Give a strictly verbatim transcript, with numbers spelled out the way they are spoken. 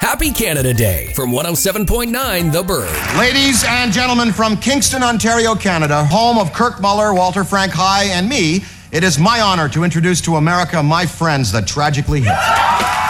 Happy Canada Day from one oh seven point nine The Bird. Ladies and gentlemen from Kingston, Ontario, Canada, home of Kirk Muller, Walter Frank High, and me, it is my honor to introduce to America my friends that tragically hit.